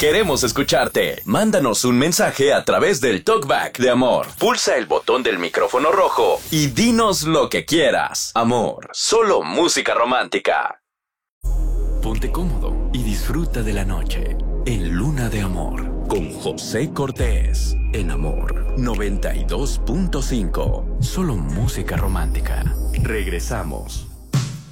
Queremos escucharte. Mándanos un mensaje a través del Talkback de Amor. Pulsa el botón del micrófono rojo y dinos lo que quieras. Amor, solo música romántica. Ponte cómodo y disfruta de la noche en Luna de Amor con José Cortés en Amor 92.5. Solo música romántica. Regresamos.